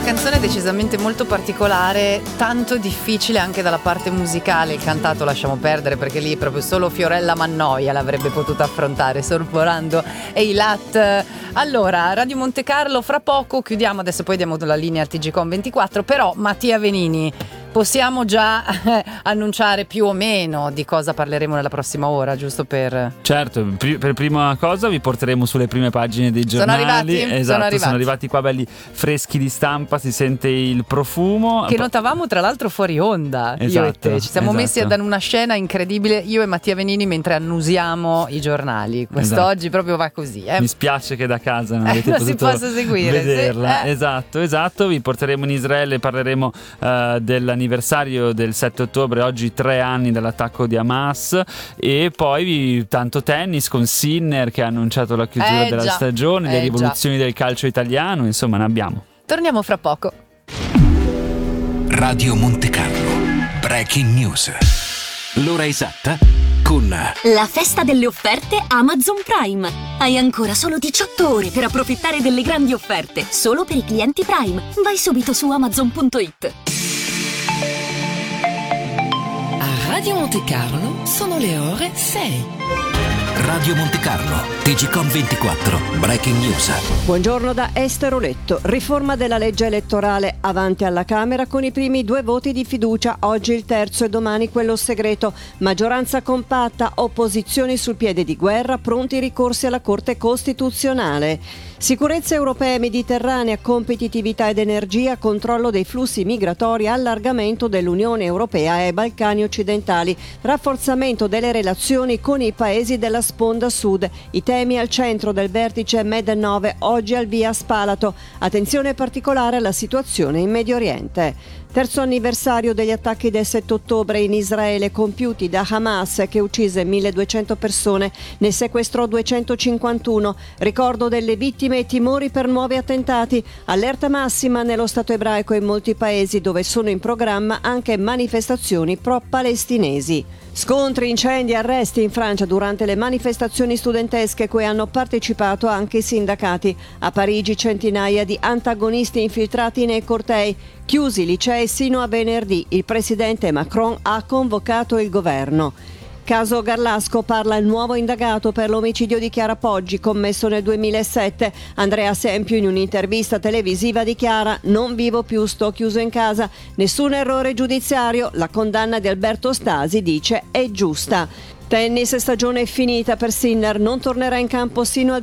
canzone decisamente molto particolare, tanto difficile anche dalla parte musicale. Il cantato lasciamo perdere, perché lì proprio solo Fiorella Mannoia l'avrebbe potuto affrontare, sorvolando e i Lat. Allora, Radio Monte Carlo fra poco chiudiamo, adesso poi diamo la linea a TGcom 24, però Mattia Venini, possiamo già annunciare più o meno di cosa parleremo nella prossima ora, giusto per... Certo, per prima cosa vi porteremo sulle prime pagine dei giornali. Sono arrivati qua belli freschi di stampa, si sente il profumo. Che notavamo tra l'altro fuori onda, io e te. Ci siamo messi a dare una scena incredibile, io e Mattia Venini, mentre annusiamo i giornali. Quest'oggi proprio va così. Mi spiace che da casa non avete potuto si possa seguire, vederla. Sì. Esatto, vi porteremo in Israele, parleremo dell'anniversario del 7 ottobre, oggi 3 anni dall'attacco di Hamas, e poi tanto tennis con Sinner che ha annunciato la chiusura della stagione, le rivoluzioni del calcio italiano, insomma ne abbiamo. Torniamo fra poco. Radio Monte Carlo, Breaking News. L'ora esatta con la festa delle offerte Amazon Prime. Hai ancora solo 18 ore per approfittare delle grandi offerte, solo per i clienti Prime. Vai subito su Amazon.it. A Radio Monte Carlo sono le ore 6. Radio Monte Carlo, TGcom 24, Breaking News. Buongiorno da Esther Oletto. Riforma della legge elettorale avanti alla Camera con i primi 2 voti di fiducia, oggi il terzo e domani quello segreto. Maggioranza compatta, opposizioni sul piede di guerra, pronti ricorsi alla Corte Costituzionale. Sicurezza europea e mediterranea, competitività ed energia, controllo dei flussi migratori, allargamento dell'Unione Europea ai Balcani occidentali, rafforzamento delle relazioni con i paesi della sponda sud. I temi al centro del vertice Med-9, oggi al via Spalato. Attenzione particolare alla situazione in Medio Oriente. Terzo anniversario degli attacchi del 7 ottobre in Israele compiuti da Hamas, che uccise 1200 persone, ne sequestrò 251. Ricordo delle vittime e timori per nuovi attentati. Allerta massima nello Stato ebraico e in molti paesi dove sono in programma anche manifestazioni pro-palestinesi. Scontri, incendi, arresti in Francia durante le manifestazioni studentesche cui hanno partecipato anche i sindacati. A Parigi centinaia di antagonisti infiltrati nei cortei. Chiusi i licei sino a venerdì. Il presidente Macron ha convocato il governo. Caso Garlasco, parla il nuovo indagato per l'omicidio di Chiara Poggi commesso nel 2007. Andrea Sempio in un'intervista televisiva dichiara: non vivo più, sto chiuso in casa, nessun errore giudiziario, la condanna di Alberto Stasi, dice, è giusta. Tennis, stagione finita per Sinner, non tornerà in campo sino al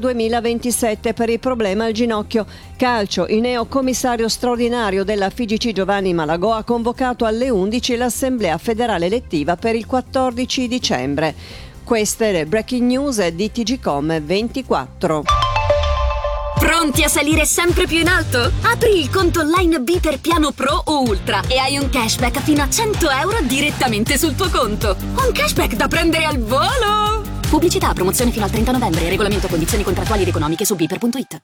2027 per il problema al ginocchio. Calcio, il neo commissario straordinario della FIGC Giovanni Malagò ha convocato alle 11 l'assemblea federale elettiva per il 14 dicembre. Queste le breaking news di TGcom 24. Pronti a salire sempre più in alto? Apri il conto online Biper Piano Pro o Ultra e hai un cashback fino a 100 euro direttamente sul tuo conto. Un cashback da prendere al volo! Pubblicità, promozione fino al 30 novembre. Regolamento, condizioni contrattuali ed economiche su biper.it.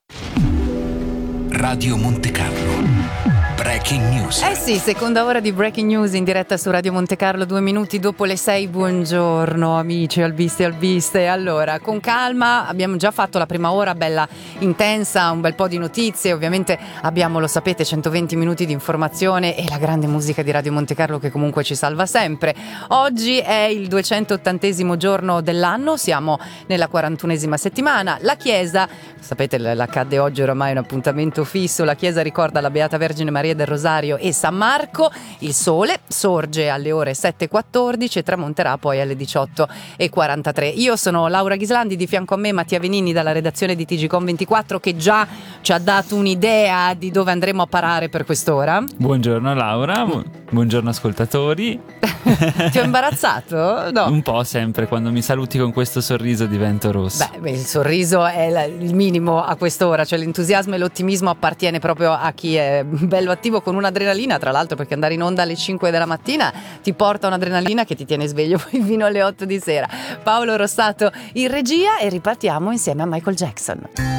Radio Monte Carlo, Breaking News. Sì, seconda ora di Breaking News in diretta su Radio Monte Carlo, 2 minuti dopo le 6. Buongiorno amici, albiste e albiste. Allora, con calma, abbiamo già fatto la prima ora bella intensa, un bel po' di notizie. Ovviamente abbiamo, lo sapete, 120 minuti di informazione e la grande musica di Radio Monte Carlo che comunque ci salva sempre. Oggi è il 280° giorno dell'anno, siamo nella 41esima settimana. La Chiesa, sapete, l'accadde oggi oramai un appuntamento fisso, la Chiesa ricorda la Beata Vergine Maria del Rosario e San Marco. Il sole sorge alle ore 7:14 e tramonterà poi alle 18:43. Io sono Laura Ghislandi, di fianco a me Mattia Venini dalla redazione di TGcom 24 che già ci ha dato un'idea di dove andremo a parare per quest'ora. Buongiorno Laura, buongiorno ascoltatori. Ti ho imbarazzato? No. Un po' sempre, quando mi saluti con questo sorriso divento rosso. Beh, il sorriso è il minimo a quest'ora, cioè l'entusiasmo e l'ottimismo appartiene proprio a chi è bello attivo con un'adrenalina, tra l'altro, perché andare in onda alle 5 della mattina ti porta un'adrenalina che ti tiene sveglio poi fino alle 8 di sera. Paolo Rossato in regia e ripartiamo insieme a Michael Jackson.